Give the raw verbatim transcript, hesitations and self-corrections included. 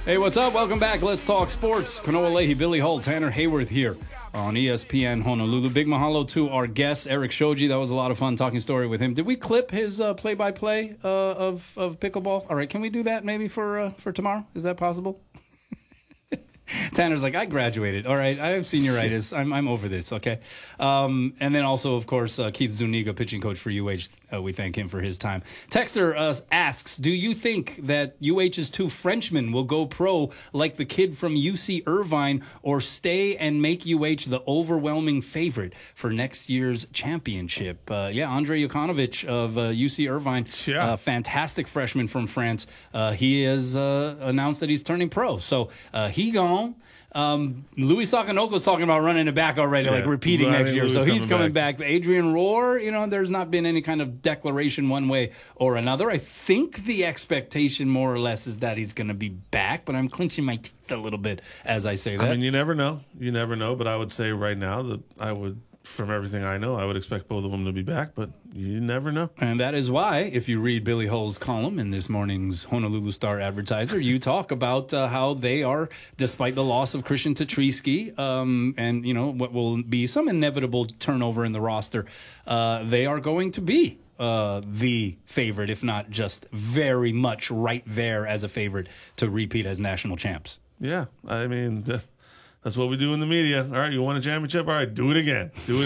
Hey, what's up? Welcome back. Let's talk sports. Kanoa Leahy, Billy Hull, Tanner Hayworth here on E S P N Honolulu. Big mahalo to our guest, Eric Shoji. That was a lot of fun talking story with him. Did we clip his uh, play-by-play uh, of of pickleball? All right, can we do that maybe for uh, for tomorrow? Is that possible? Tanner's like, I graduated. All right, I have senioritis. I'm I'm over this, okay? Um, and then also, of course, uh, Keith Zuniga, pitching coach for U H. Uh, we thank him for his time. Texter uh, asks, do you think that U H's two Frenchmen will go pro like the kid from U C Irvine or stay and make U H the overwhelming favorite for next year's championship? Uh, yeah, Andrei Jokanovic of uh, U C Irvine, Yeah. uh, fantastic freshman from France. Uh, he has uh, announced that he's turning pro. So uh, he gone. Um, Louis Sakanoko's talking about running it back already, Yeah. like repeating I next think year. Louis So he's coming coming back. Adrian Rohr, you know, there's not been any kind of declaration one way or another. I think the expectation more or less is that he's going to be back, but I'm clenching my teeth a little bit as I say that. I mean, you never know. You never know. But I would say right now that I would, from everything I know, I would expect both of them to be back. But you never know. And that is why, if you read Billy Hull's column in this morning's Honolulu Star Advertiser, you talk about uh, how they are, despite the loss of Christian Tatrisky, um, and you know what will be some inevitable turnover in the roster, uh, they are going to be uh, the favorite, if not just very much right there as a favorite to repeat as national champs. Yeah. I mean, that's what we do in the media. All right, you won a championship? All right, do it again. Do it